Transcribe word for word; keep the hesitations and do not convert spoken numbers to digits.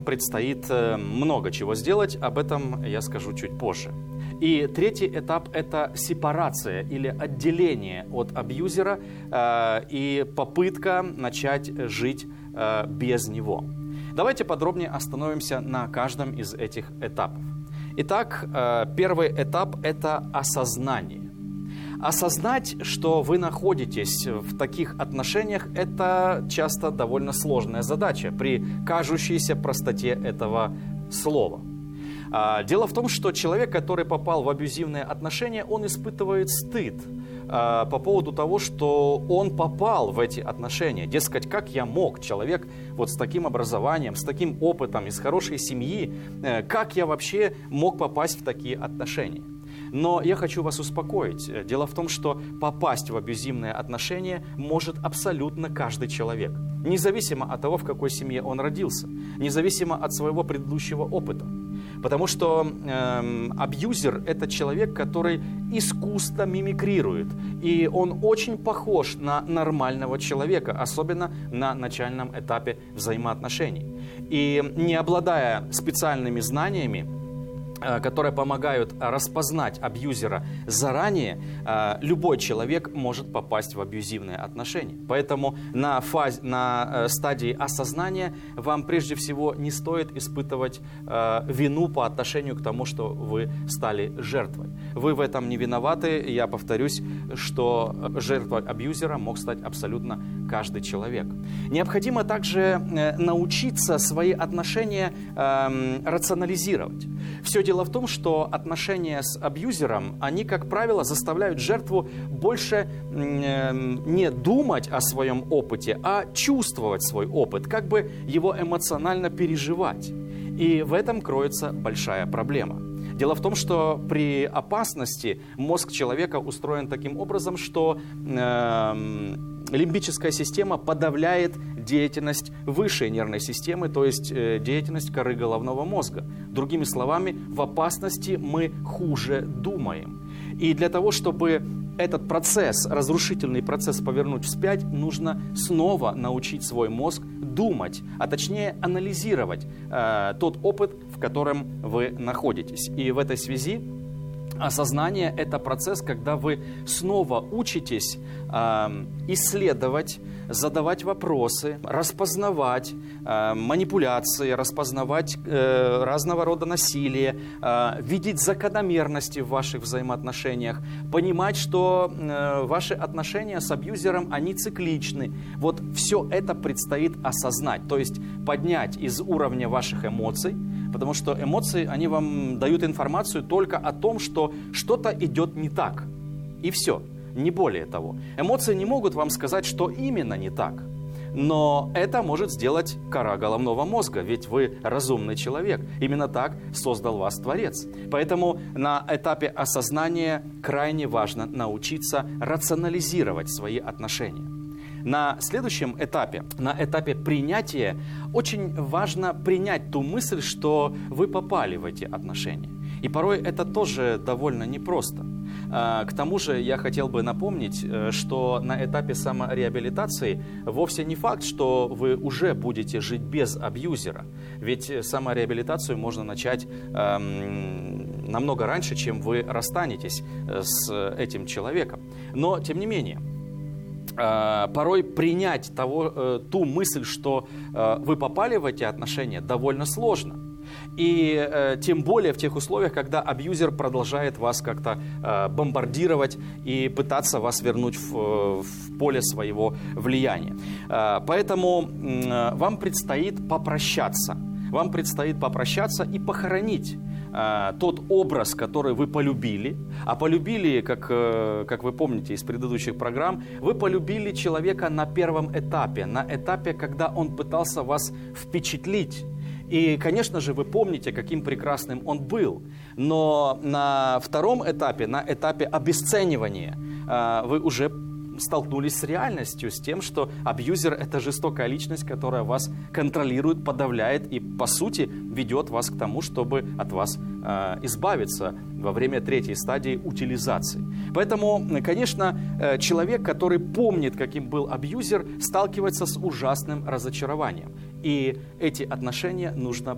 Предстоит много чего сделать, об этом я скажу чуть позже. И третий этап – это сепарация или отделение от абьюзера э, и попытка начать жить э, без него. Давайте подробнее остановимся на каждом из этих этапов. Итак, э, первый этап – это осознание. Осознать, что вы находитесь в таких отношениях, это часто довольно сложная задача при кажущейся простоте этого слова. Дело в том, что человек, который попал в абьюзивные отношения, он испытывает стыд по поводу того, что он попал в эти отношения. Дескать, как я мог, человек вот с таким образованием, с таким опытом, из хорошей семьи, как я вообще мог попасть в такие отношения? Но я хочу вас успокоить. Дело в том, что попасть в абьюзивные отношения может абсолютно каждый человек. Независимо от того, в какой семье он родился. Независимо от своего предыдущего опыта. Потому что э, абьюзер – это человек, который искусно мимикрирует. И он очень похож на нормального человека, особенно на начальном этапе взаимоотношений. И не обладая специальными знаниями, которые помогают распознать абьюзера заранее, любой человек может попасть в абьюзивные отношения. Поэтому на, фазе, на стадии осознания вам прежде всего не стоит испытывать вину по отношению к тому, что вы стали жертвой. Вы в этом не виноваты. Я повторюсь, что жертвой абьюзера мог стать абсолютно каждый человек. Необходимо также научиться свои отношения рационализировать. Все дело в том, что отношения с абьюзером, они, как правило, заставляют жертву больше не думать о своем опыте, а чувствовать свой опыт, как бы его эмоционально переживать. И в этом кроется большая проблема. Дело в том, что при опасности мозг человека устроен таким образом, что э, лимбическая система подавляет деятельность высшей нервной системы, то есть э, деятельность коры головного мозга. Другими словами, в опасности мы хуже думаем. И для того, чтобы этот процесс, разрушительный процесс повернуть вспять, нужно снова научить свой мозг думать, а точнее анализировать э, тот опыт, в котором вы находитесь. И в этой связи осознание – это процесс, когда вы снова учитесь э, исследовать, задавать вопросы, распознавать э, манипуляции, распознавать э, разного рода насилие, э, видеть закономерности в ваших взаимоотношениях, понимать, что э, ваши отношения с абьюзером, они цикличны. Вот все это предстоит осознать, то есть поднять из уровня ваших эмоций, потому что эмоции, они вам дают информацию только о том, что что-то идет не так. И все, не более того. Эмоции не могут вам сказать, что именно не так. Но это может сделать кора головного мозга, ведь вы разумный человек. Именно так создал вас Творец. Поэтому на этапе осознания крайне важно научиться рационализировать свои отношения. На следующем этапе, на этапе принятия, очень важно принять ту мысль, что вы попали в эти отношения. И порой это тоже довольно непросто. К тому же я хотел бы напомнить, что на этапе самореабилитации вовсе не факт, что вы уже будете жить без абьюзера. Ведь самореабилитацию можно начать эм, намного раньше, чем вы расстанетесь с этим человеком. Но, тем не менее, порой принять того, ту мысль, что вы попали в эти отношения, довольно сложно. И э, тем более в тех условиях, когда абьюзер продолжает вас как-то э, бомбардировать и пытаться вас вернуть в, в поле своего влияния. Э, поэтому э, вам предстоит попрощаться. Вам предстоит попрощаться и похоронить э, тот образ, который вы полюбили. А полюбили, как, э, как вы помните из предыдущих программ, вы полюбили человека на первом этапе, на этапе, когда он пытался вас впечатлить. И, конечно же, вы помните, каким прекрасным он был. Но на втором этапе, на этапе обесценивания, вы уже столкнулись с реальностью, с тем, что абьюзер – это жестокая личность, которая вас контролирует, подавляет и, по сути, ведет вас к тому, чтобы от вас э, избавиться во время третьей стадии утилизации. Поэтому, конечно, человек, который помнит, каким был абьюзер, сталкивается с ужасным разочарованием. И эти отношения нужно